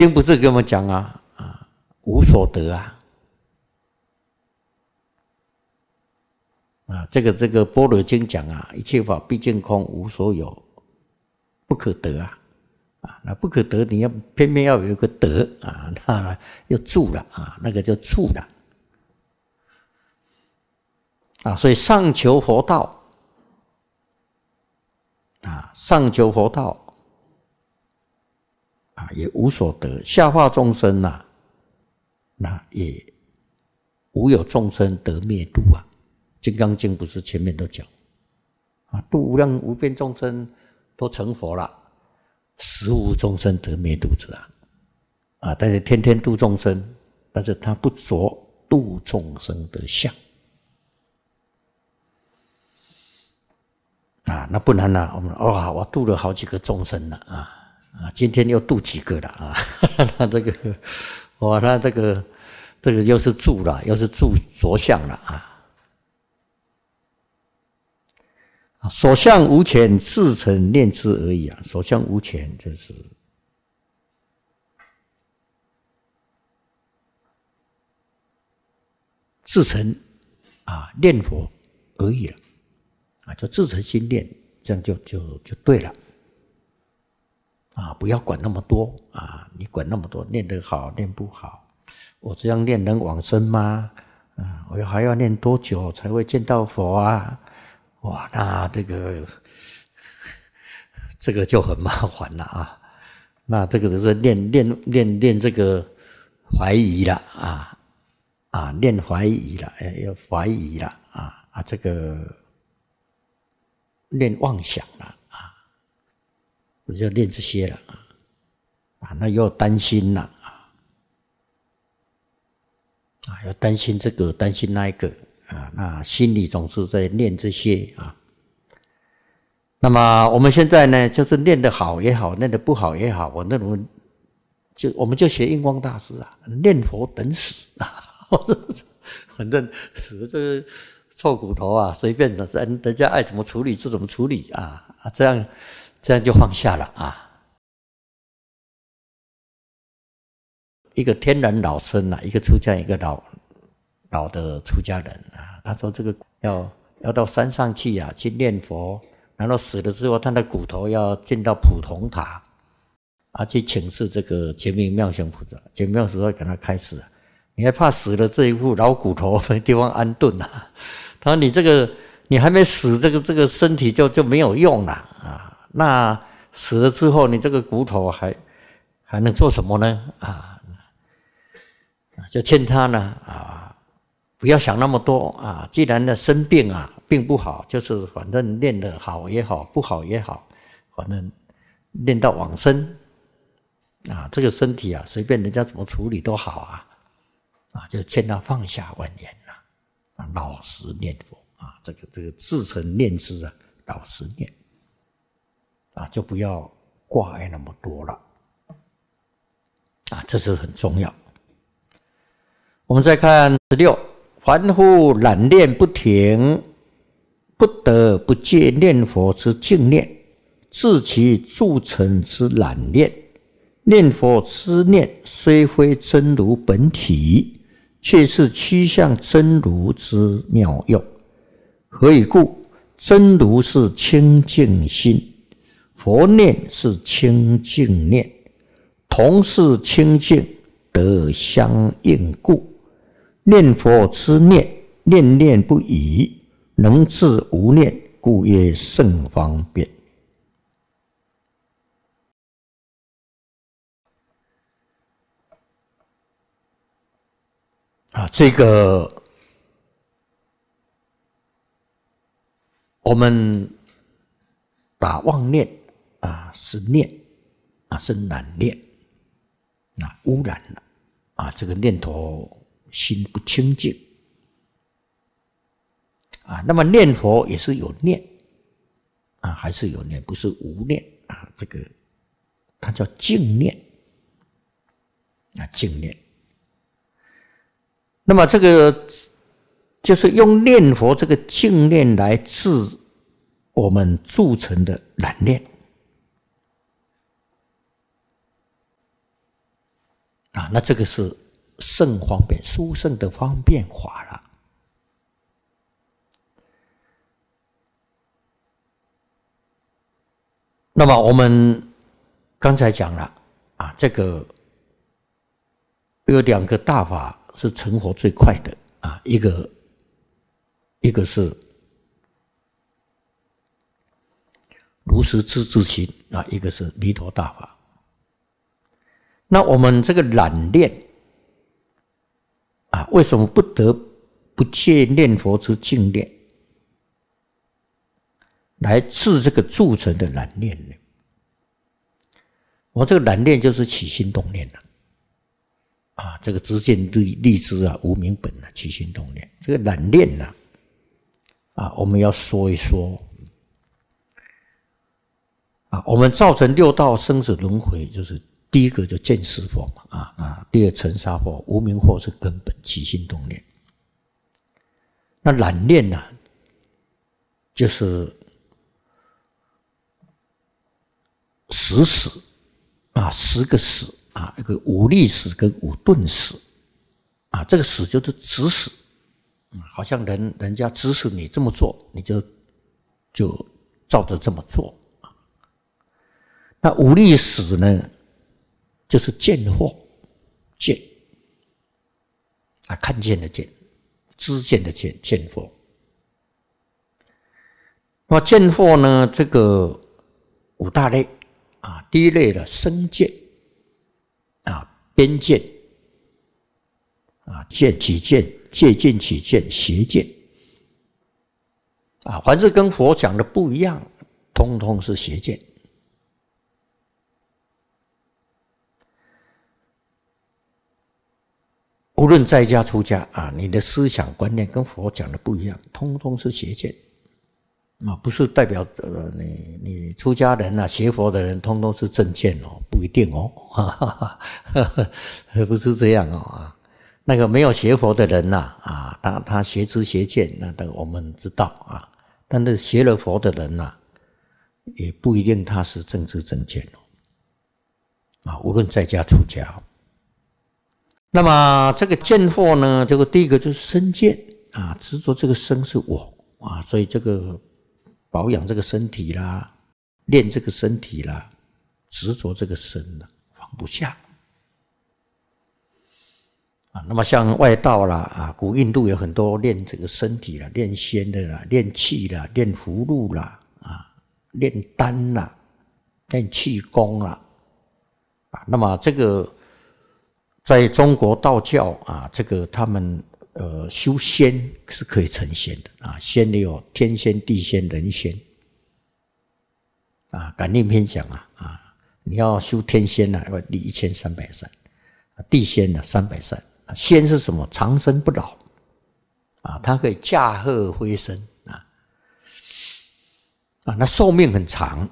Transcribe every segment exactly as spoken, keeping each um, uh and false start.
经不是跟我们讲啊啊，无所得啊啊，这个这个般若经讲啊，一切法毕竟空，无所有，不可得啊啊，那不可得，你要偏偏要有一个得啊，那又住了啊，那个叫住了啊，所以上求佛道啊，上求佛道。啊，也无所得，下化众生呐、啊，那也无有众生得灭度啊。《金刚经》不是前面都讲啊，度无量无边众生都成佛了，实无众生得灭度者啊。啊，但是天天度众生，但是他不着度众生的相啊，那不然呢、啊？我们哇，我度了好几个众生了啊。啊，今天又度几个了啊？他这个，哇，他这个，这个又是住了，又是住着相了啊！所相无前，自成念之而已啊！所相无前就是自成啊念佛而已了啊，就自成心念，这样就就就对了。啊，不要管那么多啊！你管那么多，念得好，念不好，我这样念能往生吗？啊，我还要念多久才会见到佛啊？哇，那这个这个就很麻烦了啊！那这个就是念念念念这个怀疑了啊啊，念怀疑了，要怀疑了啊啊，这个念妄想了。我就练这些了啊，那又担心了啊，啊，要担心这个，担心那一个啊，那心里总是在念这些啊。那么我们现在呢，就是念得好也好，念得不好也好，我那种就我们就学印光大师啊，念佛等死啊，反正死这个臭骨头啊，随便的，人人家爱怎么处理就怎么处理啊啊，这样。这样就放下了啊！一个天然老生啊，一个出家，一个老老的出家人啊，他说这个要要到山上去啊，去念佛，然后死了之后，他的骨头要进到普通塔啊，去请示这个觉明妙行菩萨。觉明妙行菩萨给他开示啊，你还怕死了这一副老骨头没地方安顿啊？他说你这个你还没死，这个这个身体就就没有用了啊！那死了之后，你这个骨头还还能做什么呢？啊，就劝他呢啊，不要想那么多啊。既然呢生病啊，病不好，就是反正练得好也好，不好也好，反正练到往生啊，这个身体啊，随便人家怎么处理都好啊。啊，就劝他放下万言啊，老实念佛啊，这个这个自成念之啊，老实念。啊，就不要挂碍那么多了，啊，这是很重要。我们再看十六，凡夫懒念不停，不得不戒念佛之净念，自其助成之懒念。念佛之念虽非真如本体，却是趋向真如之妙用。何以故？真如是清净心。佛念是清净念，同是清净，得相应故。念佛之念，念念不已，能治无念，故曰甚方便。啊，这个我们把妄念啊，是念啊，是染念啊，污染了啊，这个念头心不清净啊。那么念佛也是有念啊，还是有念，不是无念啊。这个它叫净念啊，净念。那么这个就是用念佛这个净念来治我们铸成的染念。 啊，那这个是圣方便，殊胜的方便法了。那么我们刚才讲了啊，这个有两个大法是成佛最快的啊，一个一个是如实自自心啊，一个是弥陀大法。那我们这个染念啊，为什么不得不借念佛之净念来治这个铸成的染念呢？我这个染念就是起心动念了啊，这个知见立立知啊，无明本啊，起心动念。这个染念呢，啊，我们要说一说啊，我们造成六道生死轮回，就是第一个就见思惑嘛，啊啊，第二尘沙惑，无明惑是根本，起心动念。那染念呢，就是十死啊，十个死啊，一个五力死跟五顿死啊，这个死就是指使，好像人人家指使你这么做，你就就照着这么做。那五力死呢，就是见惑，见啊，看见的见，知见的见，见惑。那么见惑呢，这个五大类啊，第一类的身见啊，边见啊，见起见，借见起见，邪见啊，凡是跟佛讲的不一样，通通是邪见。无论在家出家啊，你的思想观念跟佛讲的不一样，通通是邪见啊，不是代表呃你你出家人啊，学佛的人通通是正见哦，不一定哦，哈哈哈，不是这样哦啊。那个没有学佛的人呐啊，他他邪知邪见，那的我们知道啊，但是学了佛的人呐，也不一定他是正知正见哦啊，无论在家出家哦。那么这个见惑呢，这个第一个就是身见啊，执着这个身是我啊，所以这个保养这个身体啦，练这个身体啦，执着这个身啦，放不下啊。那么像外道啦啊，古印度有很多练这个身体啦，练仙的啦，练气啦，练葫芦啦啊，练丹啦，练气功啦啊。那么这个在中国道教啊，这个他们呃修仙是可以成仙的啊，仙里有天仙、地仙、人仙啊。感应篇讲啊啊，你要修天仙呢，要立一千三百善；地仙呢，三百善。仙是什么？长生不老啊，它可以驾鹤飞升啊啊，那寿命很长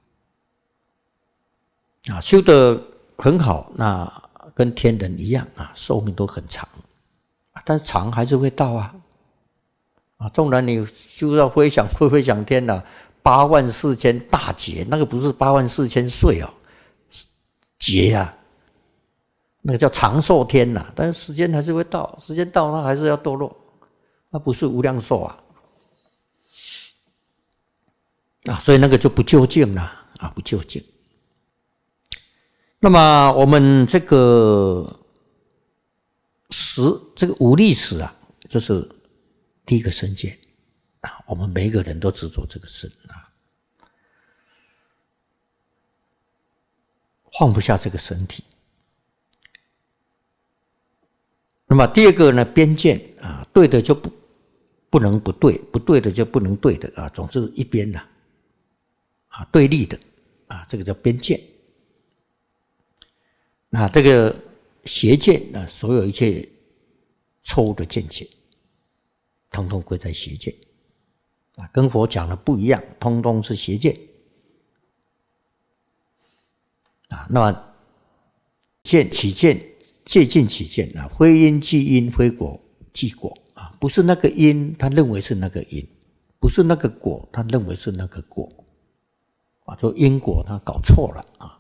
啊，修得很好，那跟天人一样啊，寿命都很长，但是长还是会到啊啊！纵然你修到飞翔会飞翔天了，八万四千大劫，那个不是八万四千岁哦，劫啊，那个叫长寿天呐、啊。但是时间还是会到，时间到它还是要堕落，那不是无量寿啊啊！所以那个就不究竟了啊，不究竟。那么我们这个识，这个五力识啊，就是第一个身见啊，我们每一个人都执着这个身啊，放不下这个身体。那么第二个呢，边见啊，对的就不不能不对，不对的就不能对的啊，总是一边的啊，对立的啊，这个叫边见。那这个邪见啊，所有一切错误的见解，通通归在邪见啊，跟佛讲的不一样，通通是邪见啊。那么见起见，借见起见啊，非因即因，非果即果啊，不是那个因，他认为是那个因；不是那个果，他认为是那个果啊，就因果他搞错了啊。